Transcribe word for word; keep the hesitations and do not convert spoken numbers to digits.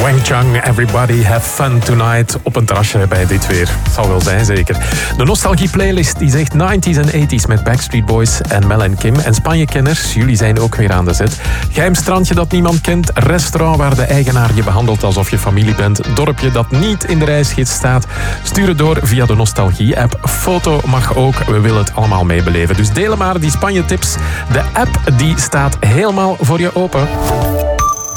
Wang Chung, everybody have fun tonight. Op een terrasje bij dit weer. Zal wel zijn, zeker. De Nostalgie Playlist die zegt nineties en eighties met Backstreet Boys en Mel en Kim. En Spanje-kenners, jullie zijn ook weer aan de zet. Geheim strandje dat niemand kent. Restaurant waar de eigenaar je behandelt alsof je familie bent. Dorpje dat niet in de reisgids staat. Stuur het door via de Nostalgie-app. Foto mag ook. We willen het allemaal meebeleven. Dus deel maar die Spanje-tips. De app die staat helemaal voor je open.